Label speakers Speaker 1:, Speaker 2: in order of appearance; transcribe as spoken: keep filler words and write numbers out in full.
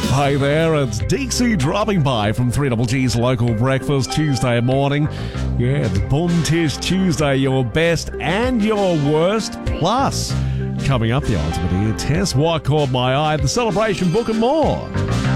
Speaker 1: Hi there, it's Dixie dropping by from three Double G's Local Breakfast Tuesday morning. Yeah, it's Bun Tish Tuesday, your best and your worst. Plus, coming up, the ultimate ear test, what caught my eye, the celebration book and more.